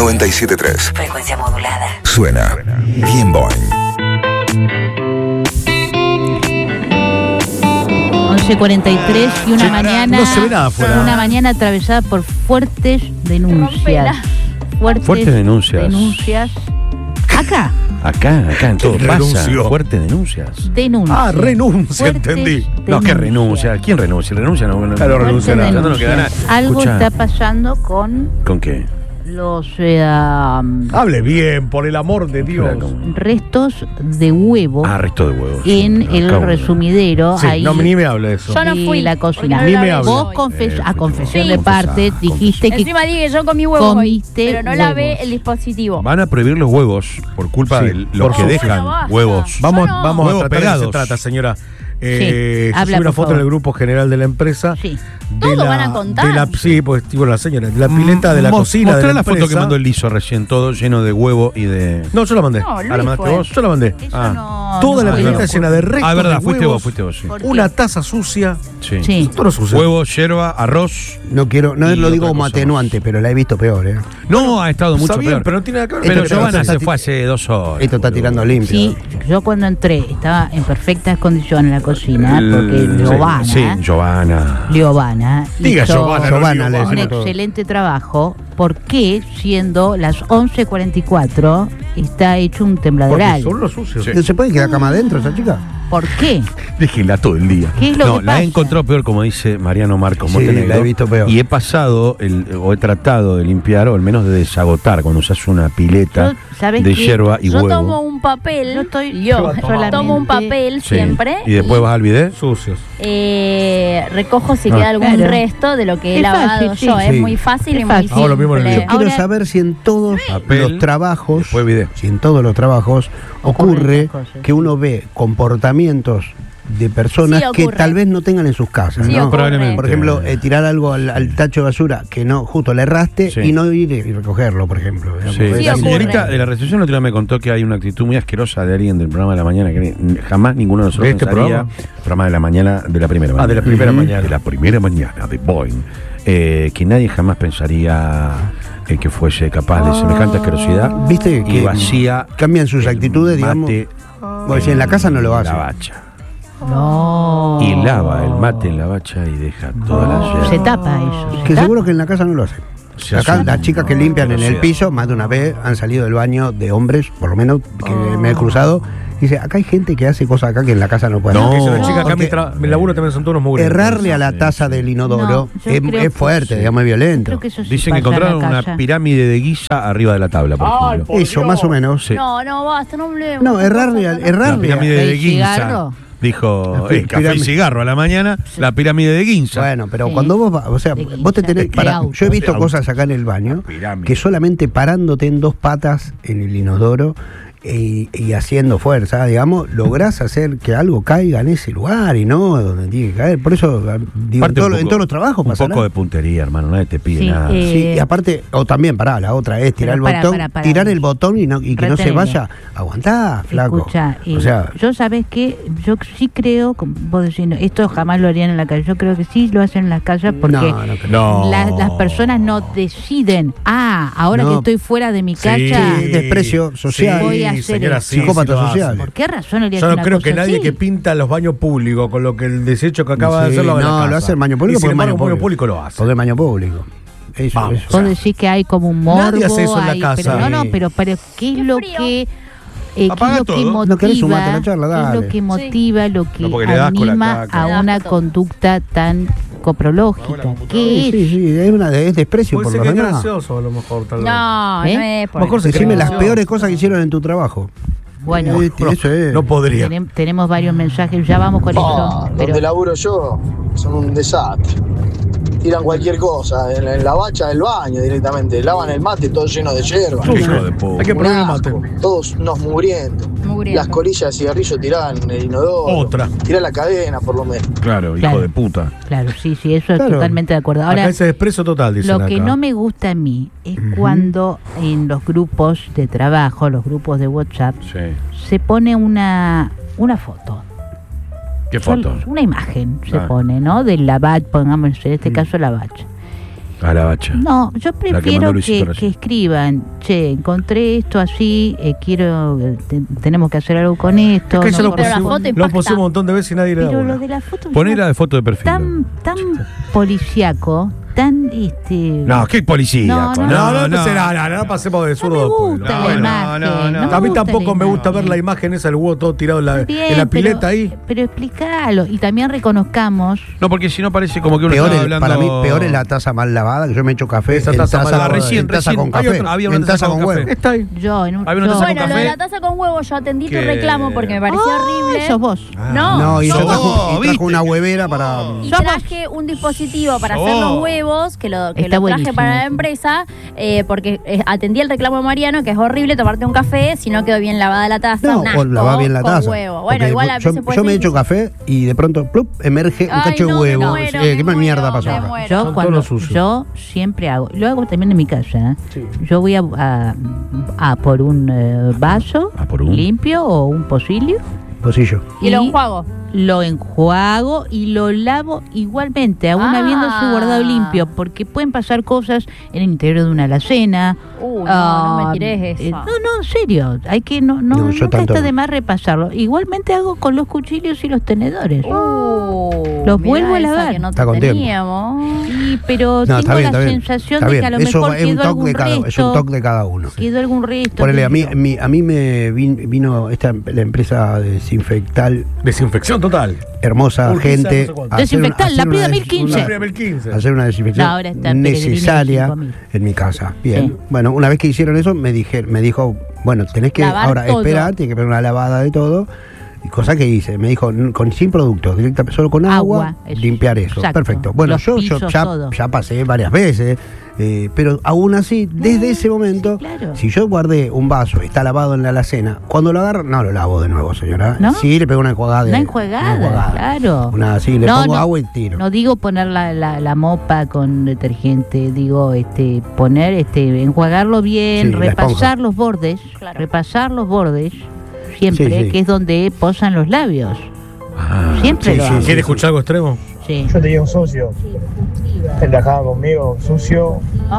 97.3. Frecuencia modulada. Suena bien Boing. 11:43 y una mañana. No se ve nada afuera. Una mañana atravesada por fuertes denuncias. Fuertes denuncias. Acá. Acá en todo pasa. Renunció. Fuertes denuncias. Denuncias. Ah, renuncia, Fuertes entendí. No, ¿qué renuncia? ¿Quién renuncia? ¿Renuncia? No, Claro, renuncia Fuertes nada. No queda nada. denuncias. Algo Escuchá. está pasando con ¿Con qué? los Hable bien, por el amor de Dios. Claro. restos de huevo Resto de huevos. en el Acabo de- resumidero Sí, ahí no, ni me hable de eso. Yo no de fui, la cocina. porque no Ni me la hable. Vos fuiste a vos. confesión Sí. de parte Confesá, dijiste que Encima dije que yo comí huevos comiste hoy, pero no lavé huevos. el dispositivo. Van a prohibir los huevos por culpa Sí, de los por que sucio. dejan No, basta. huevos. Vamos, No, no. vamos a Huevos tratar de qué se pegados. trata, señora. Yo habla, subí una por foto favor. en el grupo general de la empresa. Sí. De Todo van a contar. sí, pues digo la señora, de la pileta de la cocina de Mostrá la la foto empresa. que mandó el Liso recién, todo lleno de huevo y de... No, yo la mandé. No, Luis ¿la mandaste fue. vos? Yo la mandé. Eso no, Toda no la creo. pileta llena de restos Ah, verdad, de fuiste huevos, vos, fuiste vos, sí. ¿Por qué? una taza sucia. Sí. Sí. Todo lo sucio. Huevo, yerba, arroz. No quiero, no Y lo digo otra como cosa atenuante, pero la he visto peor, ¿eh? No, ha estado mucho Está bien, peor. pero no tiene nada que ver. Pero Esto Giovanna está se fue hace 2 horas. Esto está boludo. tirando limpio. Sí, yo cuando entré estaba en perfectas condiciones en la cocina porque Giovanna, Sí, Giovanna. Giovanna Diga hizo Giovanna, no Giovanna, le un decimos todos. excelente trabajo. ¿Por qué, siendo las 11:44, está hecho un Porque tembladeral? son los sucios. Sí. ¿No se puede quedar cama adentro esa chica? ¿Por qué? Déjenla todo el día. ¿Qué es lo no, que la pasa? he encontrado peor, como dice Mariano Marcos Sí, Montenegro. la he visto peor. Y he pasado, he tratado de limpiar, o al menos de desagotar, cuando usas una pileta Yo, ¿sabes de qué? yerba y Yo huevo. tomo un papel, Yo estoy yo solamente- tomo un papel Sí. siempre Y después vas al bidet. Sucios. recojo si Ah. queda algún Claro. resto de lo que he Es lavado fácil, yo. sí. Es Sí. muy fácil Es y muy fácil. Hago lo mismo en el simple. mío. Quiero Ahora- saber si en todos Papel, los trabajos, después bidet. si en todos los trabajos Ocurren ocurre estas cosas, que uno ve comportamientos de personas Sí, que ocurre. tal vez no tengan en sus casas, Sí, ¿no? ocurre. Probablemente. Por ejemplo, tirar algo al tacho de basura que no justo le erraste Sí. y no ir y recogerlo, por ejemplo. digamos. Sí. Sí, La ocurre. señorita de la recepción la otra vez me contó que hay una actitud muy asquerosa de alguien del programa de la mañana que jamás ninguno de nosotros ¿De este pensaría. Programa de la mañana, de la primera mañana. de la primera mañana. De la primera mañana, de Boeing. Que nadie jamás pensaría que fuese capaz de semejante asquerosidad. Viste Y que vacía cambian sus el actitudes, digamos. mate Vos decís, en la casa no lo hace. la bacha. No. Y lava el mate en la bacha y deja toda la Se yerba. tapa eso. se Que tapa. seguro que en la casa no lo hacen. Se Acá hace las un- chicas que limpian en el velocidad. piso, más de una vez han salido del baño de hombres, por lo menos que me he cruzado. Dice, acá hay gente que hace cosas acá que en la casa no puede No. hacer. Que dice una chica acá, Porque mi laburo también son todos unos mugres. errarle a la taza del inodoro No, yo creo es fuerte, que- digamos, es violento. Creo que eso sí Dicen que pasa en la encontraron una casa. pirámide de guisa arriba de la tabla, por ejemplo. Eso, más o menos. Sí. No, basta, no hablemos. No, errarle, La errarle. pirámide de ¿El cigarro? Guinza. Dijo, La café y pirámide. cigarro a la mañana, la pirámide de Guinza. Bueno, pero Sí. cuando vos vas, o sea, De vos te guisa, tenés, de auto. yo he visto De cosas auto. acá en el baño La pirámide. que solamente parándote en dos patas en el inodoro y haciendo fuerza, digamos, lográs hacer que algo caiga en ese lugar y no donde tiene que caer. Por eso, digo, Aparte, en todos los trabajos un pasa poco de puntería, hermano, nadie te pide Sí, nada. Sí, y aparte, o también, la otra es tirar el Pero botón, para. tirar el botón y que no se Retenelo. vaya. Aguantá, flaco. Escucha, o sea, yo sabes que yo sí creo, como vos decís, no, esto jamás lo harían en la calle. Yo creo que sí lo hacen en las calles porque no creo. No. las personas no deciden, ahora No. que estoy fuera de mi Sí, casa, Sí, desprecio social. Voy a hacer señora, eso. sí, Psicópata sí lo hace. social. ¿por qué razón haría Yo no una creo cosa que nadie así? que pinta los baños públicos con lo que el desecho que acaba de Sí, hacer lo haga en la no, casa. lo hace el baño público Y sin porque es embargo, baño un baño público. público lo hace. Porque es baño público. Eso, Vamos. eso. Vos decís que hay como un morbo. Nadie hace eso en la hay- casa. Pero no, Sí. pero ¿qué es lo frío. que... ¿qué es Apaga lo que todo. motiva, ¿No querés sumarte a la charla? qué es Dale. lo que motiva, lo que No, porque le das con la anima caca. a Le das una con todo. conducta tan coprológica? ¿Qué es? Sí, es desprecio Puede por ser lo que es menos. gracioso a lo mejor, tal vez. No, ¿Eh? no es por Mejor se Decime cree las gracioso. peores cosas que hicieron en tu trabajo. Bueno, Eso es. No podría. tenemos varios mensajes, ya vamos con eso. Pero Donde laburo yo son un desastre. Tiran cualquier cosa, en la bacha del baño directamente, lavan el mate todo lleno de hierba. Qué hijo de puta. Hay que Un probar el asco, mate. todos unos mugrientos. Mugriento. Las colillas de cigarrillo tiradas en el inodoro. Otra. Tirá la cadena por lo menos. Claro, hijo Claro. de puta. claro, sí, eso es Claro. totalmente de acuerdo. Ahora, Acá ese desprecio total, dicen lo que acá. no me gusta a mí es cuando en los grupos de trabajo, los grupos de WhatsApp, Sí. se pone una foto. ¿Qué foto? Una imagen se Ah. pone, ¿no? De la batch, pongamos en este caso la batch. A la bacha. No, yo que mandó prefiero Luisito que recién. escriban, che, encontré esto así, tenemos que hacer algo con esto. Es que ya no lo pero la corresponde. foto pusimos impacta. un montón de veces y nadie le da Pero bola. lo de la foto Ponela de foto de perfil. tan policíaco, tan No, qué policía. No, No pasemos de no zurdo me a gusta pueblo. la No, imagen. no, no. me A mí gusta tampoco la me gusta ver imagen. la imagen esa del huevo todo tirado en la, Bien, en la pileta pero, ahí. Pero explícalo. Y también reconozcamos. No, porque si no parece como que uno Peor está es- hablando... Para mí, peor es la taza mal lavada, que yo me echo café Esa en taza mal lavada. Recién, en taza con hay café. otra, había una en taza con café. huevo. Está ahí. Yo en un. Había una yo- taza con Bueno, lo café. de la taza con huevo yo atendí tu Que- reclamo porque me pareció horrible. Sos vos. No, No, y yo sos trajo, vos, y trajo ¿viste? una huevera para. Y Sos traje un dispositivo para Sos hacer los vos. huevos, que lo Está traje buenísimo para la eso. empresa, porque atendí el reclamo de Mariano, que es horrible tomarte un café si no quedó bien lavada la taza. No, un o asco, lavar bien la con taza. huevo. Bueno, Porque igual a veces puede yo me ser echo café y de pronto plup, emerge un Ay, cacho de no, huevo. me muero, ¿Qué me mierda muero, pasó me acá? muero. Yo Son cuando todos sucios. yo siempre hago, lo hago también en mi casa. Yo voy a por un vaso ¿A por un? limpio o un pocillo Pocillo. Y lo enjuago. lo enjuago y lo lavo igualmente, aún Ah. habiéndose guardado limpio, porque pueden pasar cosas en el interior de una alacena. No me tires eso. No, en serio, hay que No, yo nunca tanto está no. de más repasarlo. Igualmente hago con los cuchillos y los tenedores. Los mirá vuelvo a esa lavar. que no Está con tiempo. teníamos. Sí, pero No, tengo está bien, la está bien. sensación Está de bien. que a lo Eso mejor es un quedó toque algún de cada, es un resto. toque de cada uno. Quedó algún resto. Ponele, a mí, qué sé yo. a mí me vino la empresa desinfectal, Desinfección total. hermosa Urquiza, gente. no sé cuánto. a hacer Desinfectal, hacer la una Prida des- 1015. una- Siempre 2015. hacer una desinfección No, ahora está Pellegrini necesaria 5000. en mi casa. Bien. Sí. Bueno, una vez que hicieron eso, me dijo, bueno, tenés que Lavar ahora todo. esperar, tienes que poner una lavada de todo. Y cosa que hice, me dijo, sin productos, directamente, solo con agua, Eso. limpiar eso. Exacto. Perfecto. Bueno, Los yo pisos, todo. ya pasé varias veces, pero aún así, desde ese momento, sí, claro. si yo guardé un vaso, está lavado en la alacena, cuando lo agarro, no lo lavo de nuevo, señora. ¿No? Sí, le pego una enjuagada. Una enjuagada, claro. Una así, le pongo agua y tiro. No digo poner la mopa con detergente, digo poner, enjuagarlo bien, Sí, la esponja. repasar los bordes, Claro. siempre, Sí, sí. que es donde posan los labios. Ah, Siempre sí, lo sí, hago. sí. ¿Quiere escuchar algo extremo? Sí. Yo tenía un socio, él trabajaba conmigo, sucio,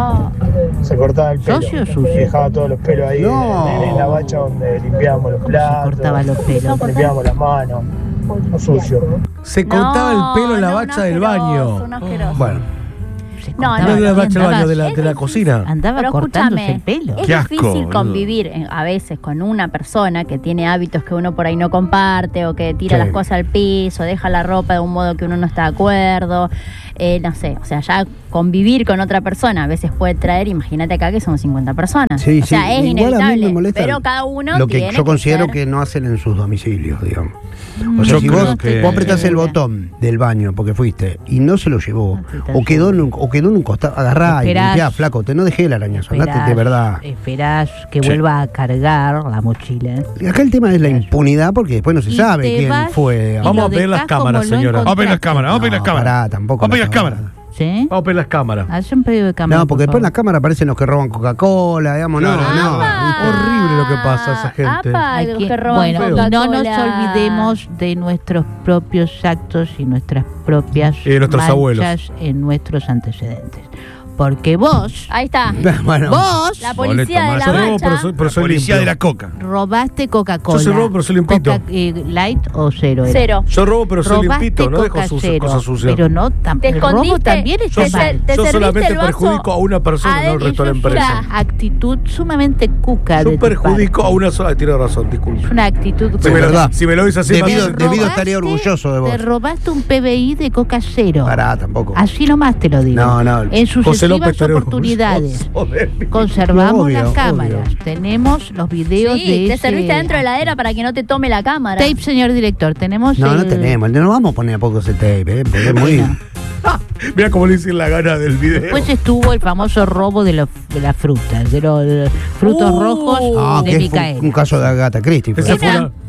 se cortaba el pelo. ¿Socio o sucio? Y dejaba todos los pelos ahí No. en la bacha donde limpiábamos los platos, cortaba los pelos? limpiábamos las manos, o sucio. Se cortaba el pelo en la bacha del baño. Bueno, Se No, cortaba No de la así, bacha del andaba- baño, de la cocina. Andaba Pero cortándose escúchame, el pelo. es Qué asco, difícil boludo. convivir a veces con una persona que tiene hábitos que uno por ahí no comparte o que tira Sí. las cosas al piso, deja la ropa de un modo que uno no está de acuerdo. No sé, o sea, ya convivir con otra persona a veces puede traer, imagínate acá que somos 50 personas. sí, o sea, sí. es Igual a mí inevitable. me molesta Pero cada uno lo que tiene yo considero ser- que no hacen en sus domicilios, digamos. O sea, Yo si creo vos, que- vos apretás el botón del baño porque fuiste y no se lo llevó, Apretás o quedó en un costado, agarrá y Esperás. limpiá, flaco, te no dejé el arañazo, andate de verdad. Esperás que Sí. vuelva a cargar la mochila. Acá el tema es la impunidad porque después no se Y sabe te quién vas fue. y digamos. Vamos lo a ver las dejás como cámaras, lo señora. Vamos a ver las encontraste. cámaras, vamos a ver las No, cámaras. pará, tampoco Vamos a ver las cámaras. cámaras. ¿Sí? Vamos a ver las cámaras. Haz un pedido de cámara. No, porque por después en la favor. cámara aparecen los que roban Coca-Cola, digamos, Claro. no. Horrible lo que pasa a esa gente. Apa, Hay los que- que roban bueno, Coca-Cola. no nos olvidemos de nuestros propios actos y nuestras propias nuestros manchas abuelos. en nuestros antecedentes. Porque vos Ahí está. Bueno, La Boleto policía de más. la Yo robo, bacha. pero soy Policía limpio. de la coca. robaste Coca-Cola. Yo soy robo, pero soy limpito. ¿Light o cero? era? Cero. Yo robo, pero soy Robaste limpito, no dejo Coca cero, cero, cosas sucias. Pero no, Te el robo escondiste, también te está ser- mal. te Yo serviste solamente el vaso perjudico a una persona, no al adentro, resto de la eso es empresa. Una actitud sumamente cuca de Yo tu perjudico a parte. una sola. Tiene razón, disculpe. Es una actitud Si me, lo, verdad. si me lo dice así, Debido- más- debido- estaría orgulloso de vos. Te robaste un PBI de Coca Cero. Pará, tampoco. Así nomás te lo digo. No, no. En José sucesivas López estaría oportunidades. orgulloso de mí. Conservamos Obvio, las cámaras. obvio. Tenemos los videos Sí, de te ese serviste dentro de la heladera para que no te tome la cámara. tape, señor director. Tenemos No, no el- tenemos. No vamos a poner a poco ese tape, porque es muy. Bueno. Mira cómo le dicen la gana del video. Después estuvo el famoso robo de las frutas, de los frutos rojos Ah, de que es Micaela. un caso de Agatha Christie. fue. Ese fue Una- una-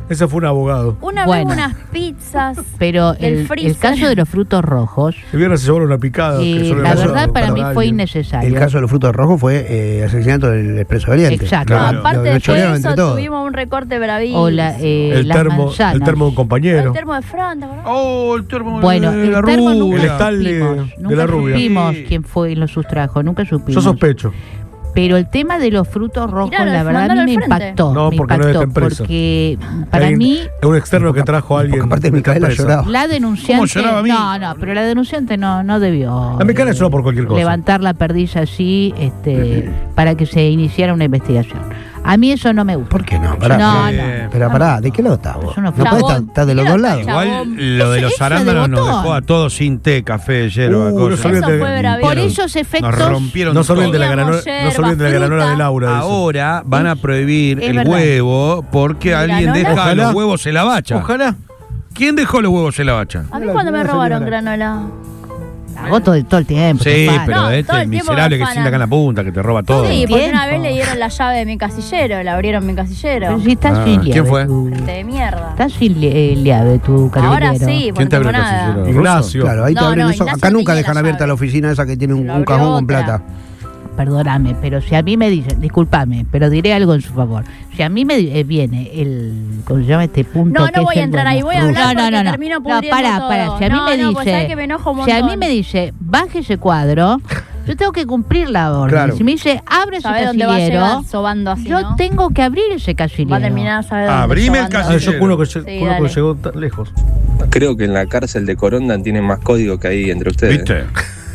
Ese fue un abogado. Una Bueno. vez unas pizzas. Pero del el freezer. caso de los frutos rojos, El viernes se llevaron una picada. que solo la era verdad para mí alguien. fue innecesario. El caso de los frutos rojos fue asesinato del Expreso de Oriente. Exacto. No, Claro. aparte Lo de chorearon eso, entre todos. tuvimos un recorte bravísimo. O las El termo de un El compañero. termo de Fran, ¿te acordás? Oh, el termo Bueno, de el la termo rubia. nunca El estal de supimos, la nunca rubia. supimos Sí. quién fue y lo sustrajo, nunca supimos. Yo sospecho. Pero el tema de los frutos rojos, Tiralo, la verdad, a mandalo mí me al frente. impactó. No, me porque no impactó, está en preso. porque para Hay mí Es un externo que trajo a alguien. Porque aparte que está Micaela preso. lloraba. la denunciante, lloraba a mí? no, pero la denunciante no debió. La Micaela lloró por cualquier cosa. Levantar la perdiz así, para que se iniciara una investigación. A mí eso no me gusta. ¿Por qué no? Pará, No, pará. no. Pero pará, ¿de qué lado estás vos? Yo no No fui. podés Chabón. estar de los Mira, dos lados. chabón. Igual lo de los Esa de arándanos nos botón. dejó a todos sin té, café, yerba, no cosas. se olviden Eso de- fue bravísimo. Por esos efectos. Nos rompieron No se olviden de la todo. granola, Teníamos no se olviden de la yerba, granola de fruta. Laura. dice. Ahora van a prohibir Es el verdad. huevo porque ¿Y alguien granola? deja Ojalá. los huevos en la bacha. Ojalá. ¿Quién dejó los huevos en la bacha? A mí Mira, cuando me mira, robaron señora. granola. Hago todo el tiempo. Sí, Estefano. pero No, este todo el tiempo miserable que me sienta acá en la punta, que te roba todo. Sí, porque una tiempo. vez le dieron la llave de mi casillero, le abrieron mi casillero. Pero si estás Ah, sin ¿quién llave. fue? De mierda. Estás sin llave tu Ahora casillero. sí, porque ¿Quién te no tengo abrió el nada. casillero? Ignacio. Claro, ahí te No, abren no, eso. Ignacio Acá nunca tenía dejan la abierta llave. la oficina esa que tiene Lo un abrió cajón con otra. plata. Perdóname, pero si a mí me dicen, discúlpame, pero diré algo en su favor. Si a mí me viene ¿cómo se llama este punto? No, que no es voy a el entrar bueno? ahí, voy a hablar porque termino No, pudriendo para. todo. Si a mí No, me no, pues sabés dice, que me enojo un si a mí montón. me dice, baje ese cuadro, yo tengo que cumplir la orden. Claro. Si me dice, abre ese ¿Sabés dónde va a casillero, llegar sobando así, yo no? tengo que abrir ese casillero. Va a terminar, ¿sabes dónde? Abrime el sobando. casillero. Yo juro que, Sí, juro que dale. llegó tan lejos. Creo que en la cárcel de Corondan tienen más código que ahí entre ustedes. ¿Viste?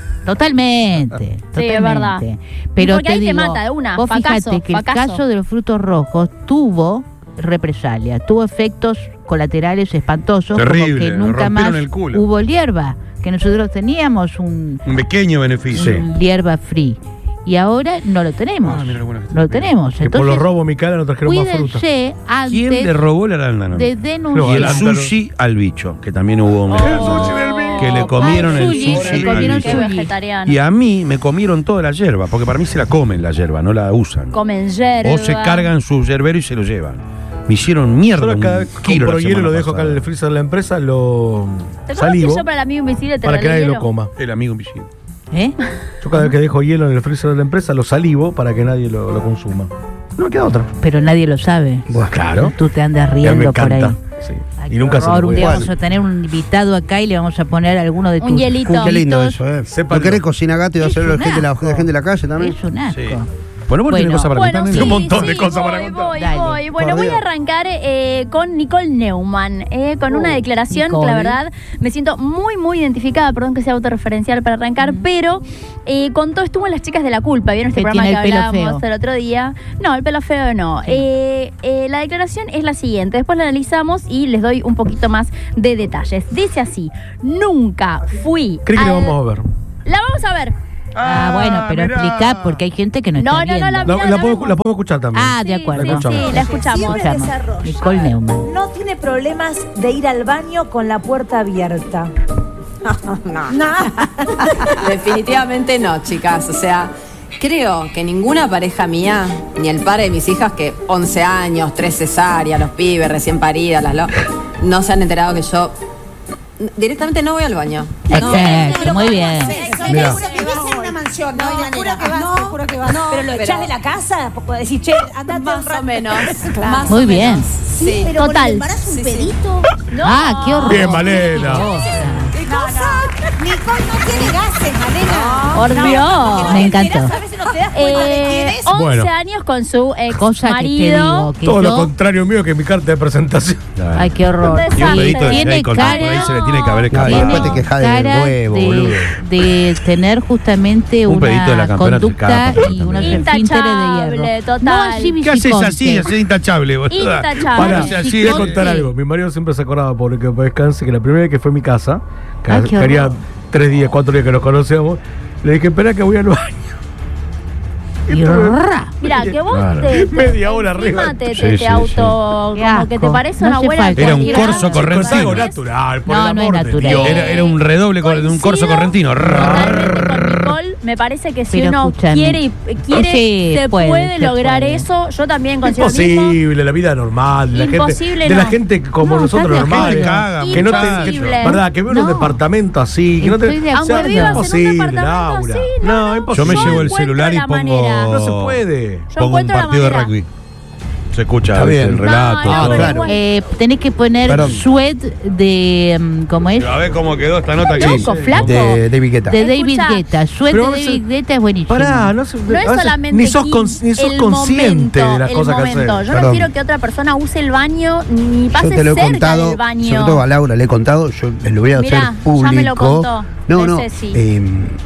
Totalmente, Sí, es verdad. Pero Porque te ahí te digo, mata de una, vos fracaso, fíjate que el fracaso. caso de los frutos rojos tuvo represalias, tuvo efectos colaterales espantosos, como Terrible, que nos nunca rompieron más el culo. hubo hierba, que nosotros teníamos un pequeño beneficio. hierba free. Y ahora no lo tenemos. Ah, mira lo bueno que no lo está. tenemos. Que por Entonces, los robos, Micaela, no trajeron más fruta. cuídense ¿Quién le antes robó el arándano? de Y denunciar. el arándano. sushi al bicho, que también hubo un que le comieron el sushi, sushi le comieron al Qué bicho. sushi. vegetariano. Y a mí me comieron toda la yerba, porque para mí se la comen la yerba, no la usan. Comen yerba. O se cargan su yerbero y se lo llevan. Me hicieron mierda. Solo cada un vez kilo compro la hielo, semana lo dejo acá en pasada. el freezer de la empresa, lo ¿Te acuerdas salivo que yo para el amigo invisible te para que regalé nadie lo hielo? coma. El amigo invisible. ¿Eh? Yo cada vez que dejo hielo en el freezer de la empresa, lo salivo para que nadie lo consuma. No me queda otra. Pero nadie lo sabe. Bueno, claro. Tú te andas Ya me riendo por ahí. encanta. Sí. Ay, Y qué nunca se horror. lo Un puede. día vamos a tener un invitado acá y le vamos a poner alguno de tus Un hielito. Qué lindo cubitos. eso, Sépanlo. ¿No querés cocinar gato y Es hacerlo un la gente de la calle también? Es un asco. Sí. Bueno, vos tenés Bueno. cosas para Bueno, contar, sí, nene? Un montón de sí, cosas para voy, contar. voy, Dale. voy. Bueno, Por voy a Dios. arrancar con Nicole Neumann, con una declaración que la Nicole. verdad me siento muy, muy identificada, perdón que sea autorreferencial para arrancar, pero contó, estuvo en Las Chicas de la Culpa, ¿vieron este Que programa que tiene el pelo hablábamos feo. el otro día? No, el pelo feo no. La declaración es la siguiente, después la analizamos y les doy un poquito más de detalles. Dice así, nunca fui Creo que lo al- vamos a ver. La vamos a ver. Bueno, pero mirá. explica porque hay gente que no No, está no, no, viendo. la- La puedo escuchar también. Ah, de Sí, acuerdo. sí, escuchamos. sí, la escuchamos. Siempre Escuchamos. desarrolla. Nicole Neumann. No tiene problemas de ir al baño con la puerta abierta. No. Definitivamente no, chicas. O sea, creo que ninguna pareja mía, ni el padre de mis hijas, que 11 años, 3 cesáreas, los pibes recién paridas, no se han enterado que yo directamente no voy al baño. No. Perfecto, muy bien. Mirá. Vivís en una mansión, ¿no? No, Te juro nena. que vas, te juro que vas. Pero lo echás de la casa, porque decís, che, andate Más un rato. o menos. Claro. Más Muy o bien. menos. Sí. Pero con el Total. embarazo un Sí, sí. pedito. No. Ah, qué horror. Bien, Malena. ¿Qué cosa? Nicole no tiene gases, Malena. Por Dios. Me encantó. A veces no te das cuenta de quién es. 11 Bueno. años con su ex Cosa que te marido. digo, que Todo lo yo... contrario mío que mi carta de presentación. Ay, qué horror. Un Y un pedito de Tiene shake con cara- por ahí se le tiene que haber No, y escapado. después te quejas del cara huevo, boludo. de tener justamente Un pedito de una la campera conducta te escapa, y unos Intachable, esfínteres de hierro. total. No así ¿Qué haces visiconte. así? Haces intachable, boludo. Intachable. Pará, Pará, sí, voy a sí. contar algo. Mi marido siempre se acordaba, por que descanse, que la primera vez que fue a mi casa, que Ay, qué quería horror. 3 días, 4 días que nos conocíamos, le dije, espera que voy al baño. Y ra. Mira, que vos Claro. Media hora arriba. encima te, Sí, te sí, auto... sí. Como que te Qué parece asco. una No hace buena falta. Era un cualquiera. corso Es correntino. algo natural, por No, el no es amor de natural. Dios. Era un redoble de un corso correntino. Totalmente con Nicole me parece que si Pero uno escúchame. quiere, Sí, se puede lograr eso. Yo también considero lo mismo. Imposible, la vida normal, de la Imposible, gente, de la no. gente como No, nosotros estás de normales, acuerdo. que no te, Imposible. verdad, que vive en un departamento así, que no te, Estoy de Aunque acuerdo. vivas en un imposible, departamento Laura. así, No, Yo imposible. me llevo el encuentro celular y la pongo. manera. No se puede. Yo Pongo un encuentro la partido de manera. rugby. Se escucha Está ¿viste? bien. el relato. No, todo. pero igual. Tenés que poner Perdón. sweat de. ¿Cómo es? A ver cómo quedó esta nota ¿Estás aquí. loco, flaco? De David Guetta. De David Escucha. Guetta. Sweat Pero de a veces- David Guetta es buenísimo. Pará, no, No es solamente ni sos, que ni sos el consciente momento, de las el cosas que haces. momento. Yo no Perdón. quiero que otra persona use el baño ni pase Yo te lo he cerca contado, del baño. sobre todo a Laura le he contado, yo lo voy a Mirá, hacer público. ya me lo contó, No, de no. Ceci.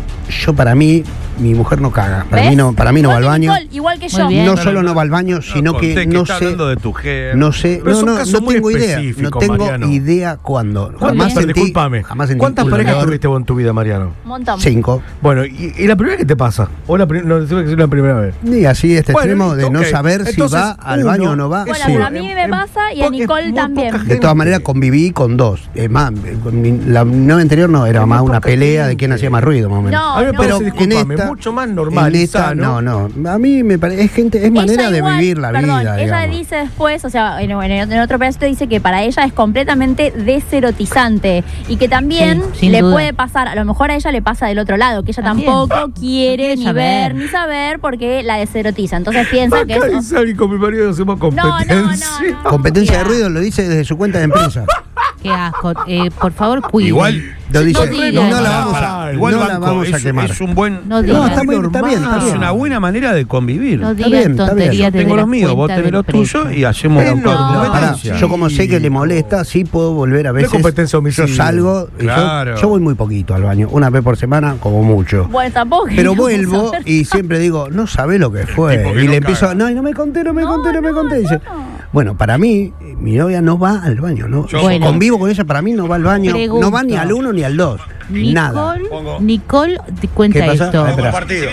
Yo para mí, mi mujer no caga. Para ¿Ves? mí no va al Igual que baño. Nicole, igual que Muy yo. bien. No solo no va al baño, sino conté que que no está sé. hablando de tu jefe. No sé, Pero es un no caso muy tengo idea. No específico, tengo Mariano. idea cuándo. ¿Cuántas, discúlpame, jamás sentí ¿cuántas un parejas olor. tuviste vos en tu vida, Mariano? Un montón. 5. Bueno, ¿y la primera que te pasa? ¿O no, decime que es la primera vez? Y así este Bueno, extremo de listo, no ok. saber si Entonces, va al uno, baño o no va. Bueno, Sí. pero a mí me pasa y a Porque Nicole muy también. poca De todas maneras conviví con 2. Es más, la novia anterior no, era más una pelea de quién hacía más ruido, más o menos. No, A mí me no. parece, Pero discúlpame, en esta- mucho más normal. En esta, no, a mí me parece, es manera Ella de igual, vivir la perdón, vida. ella digamos. dice después, o sea, en otro pedacito dice que para ella es completamente deserotizante y que también Sí, sin le duda. puede pasar, a lo mejor a ella le pasa del otro lado, que ella También. tampoco quiere quiere ni saber. ver ni saber porque la deserotiza. Entonces piensa que Acá eso... dice alguien con mi marido hacemos No, no, competencia. no. Competencia de Qué ruido lo dice desde su cuenta de empresa. Qué asco. Por favor, cuide. Igual. Lo dice. digas. No la Pará, vamos pará, a, Igual no la banco, vamos a es, quemar. es un buen. No No, digas, está bien, está bien. Está Es bien. una buena manera de convivir. no Está digas bien, está bien. tonterías Yo desde tengo la los míos, vos cuenta tenés de los empresa. tuyos y hacemos Es normal. Pará, competencia. yo como sé que le molesta, sí puedo volver a veces. competencia Yo homicidio. salgo, y Claro. yo voy muy poquito al baño, una vez por semana como mucho. Bueno, tampoco. Pero queríamos vuelvo saber. y siempre digo, no sabe lo que fue. Tipo que Y no le empiezo, caga. no, y no me conté. Dice, bueno, para mí, mi novia no va al baño, ¿no? Yo Bueno. Convivo con ella, para mí no va al baño. Pregunto. No va ni al 1 ni al 2. Nada. Nicole te cuenta ¿Qué pasa? esto. Ah, espera. partido.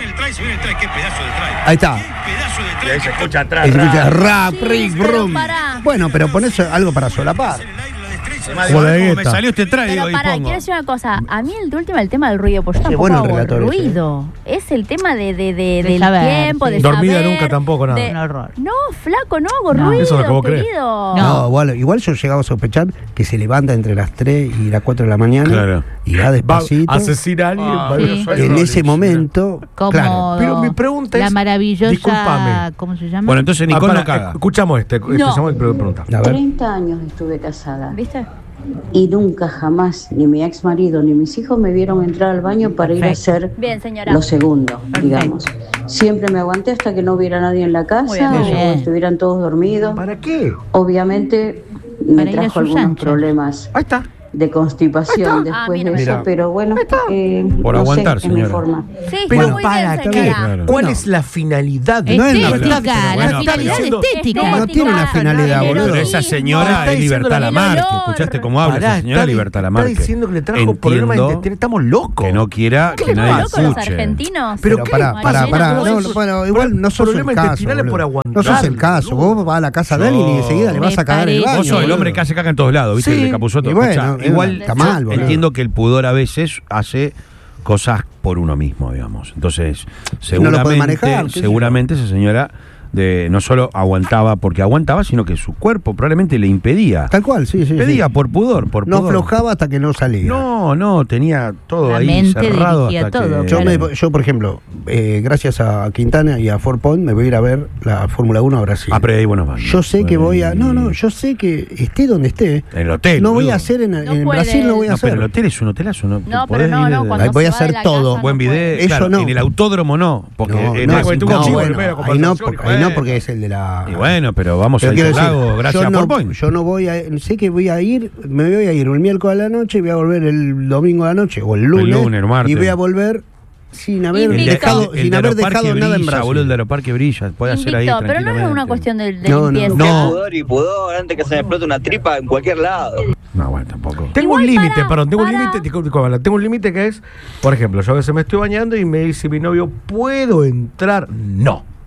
Ahí está. Y ahí se escucha atrás. Y se escucha rap, Sí, rick, pero brum. pará. Bueno, pero ponés algo para solapar. Como la de Me Guetta. salió este traje Pero y pará, pongo. quiero decir una cosa. A mí el último el tema del ruido, porque yo Qué tampoco bueno el hago relator ese, ruido. Es el tema del saber, tiempo, sí. de Dormida saber, nunca tampoco, nada. Un horror. No, flaco, no hago No. ruido, Eso es lo que vos crees. querido. No, igual yo llegaba a sospechar que se levanta entre las 3 y las 4 de la mañana Claro. y va Va despacito. a asesinar a alguien. Ah, vale, sí. soy En Rory. ese momento, Como claro. Pero mi pregunta la es, maravillosa, discúlpame. ¿cómo se llama? Bueno, entonces Nicole pará, no caga. Escuchamos empezamos y pregunta. A ver. 30 años estuve casada ¿Viste? y nunca jamás ni mi ex marido ni mis hijos me vieron entrar al baño para ir a hacer Bien, señora. lo segundo, digamos. Siempre me aguanté hasta que no hubiera nadie en la Muy bien, casa muy o bien. estuvieran todos dormidos. ¿Para qué? Obviamente Para me ir a trajo sus algunos anchas. problemas Ahí está. de constipación Ah, después mira. de eso, Mira. pero bueno, Por no aguantar, sé, es mi señora. forma. Sí, Pero está muy para, bien, está señora. bien. Claro. ¿Cuál Bueno. es la finalidad de Estética, No es la bueno, finalidad pero- estética. No tiene una finalidad, boludo. Pero esa señora está es diciendo Libertad la- Lamarque. el olor. ¿Escuchaste cómo habla Pará, esa señora Libertad Lamarque? Está diciendo que le trajo problemas de intestino. Estamos locos. Que no quiera que ¿Están nadie locos los escuche. argentinos? Pero ¿qué? pará, Mariana, no, vos- bueno, igual no sos el Problemas caso. intestinales boludo. por No sos el aguantar, caso. boludo. Vos vas a la casa de alguien y enseguida le vas a cagar el Me baño. Vos sos el boludo. hombre que hace caca en todos lados, ¿viste? Sí, El de Capusotto. y bueno, Escuchá, igual está mal, boludo. entiendo que el pudor a veces hace cosas por uno mismo, digamos. Entonces, no lo puede seguramente, manejar, qué sé yo. seguramente esa señora no solo aguantaba porque aguantaba, sino que su cuerpo probablemente le impedía. Tal cual, sí, sí. Impedía sí. por pudor, No pudor. aflojaba hasta que no salía. No, tenía todo La ahí mente cerrado dirigía hasta todo, que... Yo, por ejemplo, gracias a Quintana y a Fort Point, me voy a ir a ver la Fórmula 1 a Brasil. Ah, pero ahí buenos baños. Yo sé que voy a. No, yo sé que esté donde esté. En el hotel. No voy boludo. a hacer en No Brasil, puede. no voy a No, hacer. pero el hotel es un hotelazo, ¿no? No, pero Podés no, ir no, de- cuando Ahí voy a se va de hacer la todo. casa Buen no video. puede. Eso Claro, no. en el autódromo no. Porque No, es no, más porque tuvo incómodo. chivo bueno, en medio de ahí no, conversación, ahí no, porque es el de la. Y bueno, pero vamos Pero al quiero decir, lago gracias yo a no, Fort Point. yo no voy a. Sé que voy a ir, me voy a ir el miércoles a la noche y voy a volver el domingo a la noche o el lunes. lunes, el martes. Y voy a volver sin haber Invicto. dejado, El sin de haber Aeroparque dejado nada en brilla, Brasil. boludo, el de Aeroparque brilla. Puede hacer ahí Invicto, pero no es una tranquilamente. cuestión de No, limpieza. No. Pudor y pudor antes que se me explote una tripa en cualquier lado. No, bueno, tampoco. Tengo Igual un límite, para- perdón, tengo un para- límite, disculpa, tengo un límite que es, por ejemplo, yo a veces me estoy bañando y me dice mi novio, ¿puedo entrar? No.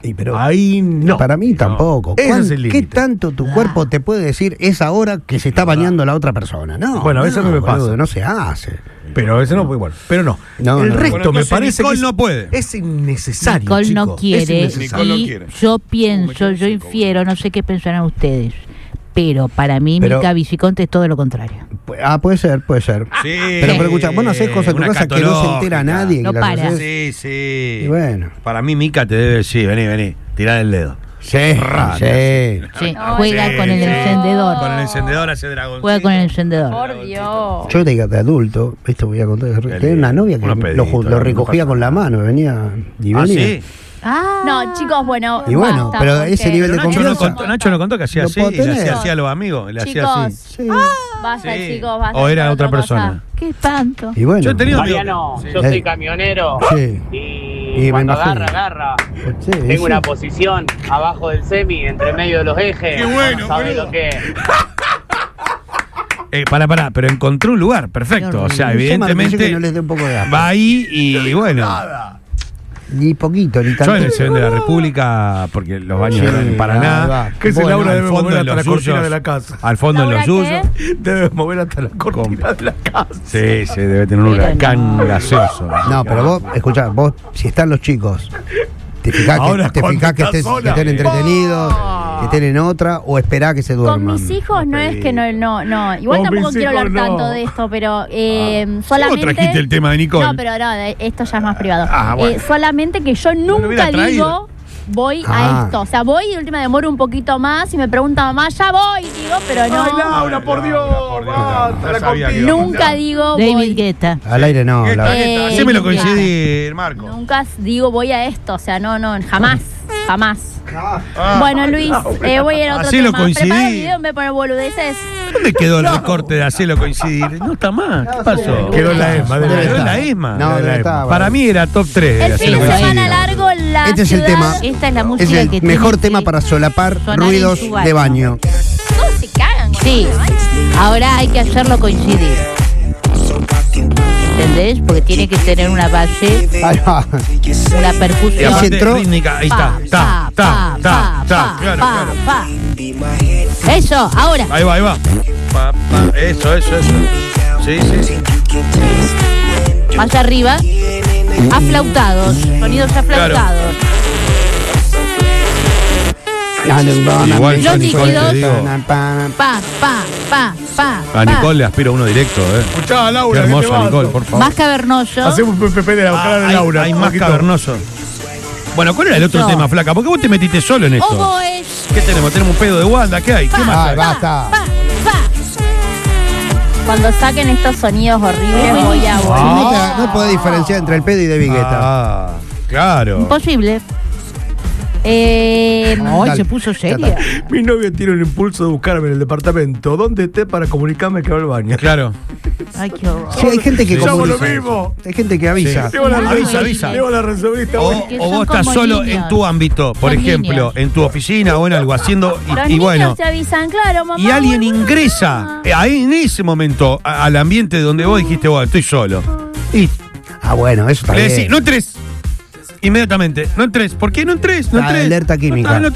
Pero ahí no. Para mí tampoco. Ese es el ¿Qué límite. tanto tu cuerpo te puede decir es ahora que se está bañando la otra persona? No. Bueno, a veces no me pasa. Boludo, no se hace. Pero a veces no puede, bueno. Pero no. El resto Bueno, me entonces parece Nicole que no puede. es innecesario. Nicole no chicos. quiere, Es innecesario. Nicole no y quiere. yo pienso, yo infiero, no sé qué pensarán ustedes, pero para mí Pero- Mica Viciconte es todo lo contrario. Puede ser. Sí. Pero escucha, vos no haces cosas en tu Una casa que no se entera catológica. nadie. No que las para. haces. Sí. Y bueno. Para mí, Mica te debe decir, vení, tirar el dedo. Sí. Sí, juega con el encendedor. Con el encendedor hace dragón. Juega con el encendedor. Por Dios. Yo de adulto, esto voy a contar. Tenía una novia que Unos peditos, lo no recogía pasa con la mano, venía y venía. ¿Ah, sí? No, chicos, bueno. Y bueno, basta, pero porque- ese nivel de Nacho confianza. Nacho no contó que hacía Lo así, puedo y le tener. hacía así a los amigos, le hacía Chicos, así. Sí. basta, Sí. chicos, basta. O era de otra cosa. persona. Qué espanto. Y bueno. Yo he tenido Mariano, yo Sí. soy camionero Sí. y me cuando imagino. agarra. Sí, Tengo sí. una posición abajo del semi, entre medio de los ejes. Qué bueno, No sabés boludo. lo que es. Pará, pero encontró un lugar, perfecto. O sea, Un tema que evidentemente no les dé un poco de asco. va ahí y bueno. Ni poquito, ni tanto. Yo en el Seven de la República, porque los baños Sí, no en Paraná, ahí va. Que ese bueno, Laura al debe fondo mover en hasta los la cortina suyos, de la casa. al fondo en los ¿Laura suyos. qué? Debe mover hasta la cortina de la casa. Sí, debe tener un huracán gaseoso. No, pero vos, escuchá, vos, si están los chicos, te fijás Ahora, que cuando estén estás sola. entretenidos, que estén en otra, o esperá que se duerman. Con mis hijos no es que no. Igual Con tampoco mis quiero hijos hablar no. tanto de esto, pero Vos solamente. trajiste el tema de Nicole. No, pero no, esto ya es más privado. Bueno. Solamente que yo lo hubiera nunca traído. digo voy Ah. a esto. O sea, voy y de última demoro un poquito más y me pregunta mamá, ya voy, digo, pero no. Ay, Laura, por Dios. Basta, la sabía que cortina. iba a Nunca digo David voy. Guetta. Al aire no, la Hacémelo coincidir, Marco. Nunca digo voy a esto. O sea, no, jamás. Jamás. Ah. Bueno, Luis, voy a ir a otro Hacelo tema. coincidir. Prepara el video, me pone boludeces. ¿Dónde quedó el recorte de hacerlo coincidir? No está mal. ¿Qué pasó? Quedó en la ESMA. Debe Quedó en estar. la ESMA. No, debe estar. Para mí era top 3. El fin de semana largo, la Este es el ciudad- tema. Esta es la Es música el que mejor tiene tema que para solapar sonar ruidos en su de baño. Todos se cagan. con Sí, esto, ahora hay que hacerlo coincidir. ¿Entendés? Porque tiene que tener una base, Ahí va. una percusión. Y aparte, entró. rítmica, ahí Pa, está. pa, pa, pa, Claro, pa, claro. pa. Eso, ahora. Ahí va. Eso. Sí. Más arriba. Aflautados. Sonidos aflautados. Igual yo, Los Nicole, líquidos. te digo, Pa, pa, pa, pa. a pa. Nicole le aspiro uno directo, Escuchá, Qué Laura, ¿qué te hermoso, vas? Nicole, por favor. Más cavernoso. Hacemos un PPP de la buscar a hay, Laura. hay un más poquito. cavernoso. Bueno, ¿cuál era el otro No. tema, flaca? Porque vos te metiste solo en esto. Oboes. ¿Qué tenemos? ¿Tenemos un pedo de Wanda? ¿Qué hay? ¿Qué más Ah, hay? basta. Pa, pa. Cuando saquen estos sonidos horribles, voy a No podés diferenciar entre el pedo y de Vigueta. Ah, claro. Imposible. Dale. Se puso seria. Mi novia tiene un impulso de buscarme en el departamento donde esté para comunicarme que va al baño. Claro. Ay, qué horror. Sí, hay gente que Somos lo comunica. mismo. Hay gente que avisa. Llevo la Avisa, avisa. avisa. Llevo la reservista. O, Porque o son vos estás como solo niños. en tu ámbito, por Son ejemplo, niños. en tu oficina o en algo haciendo Los y niños bueno, se avisan, claro, mamá. y alguien vuelvo. ingresa ahí en ese momento al ambiente donde vos dijiste, bueno, estoy solo. Y Ah, bueno, eso le también. decís, no entres. Inmediatamente, no entres. ¿Por qué no entres? No La entres. alerta química. No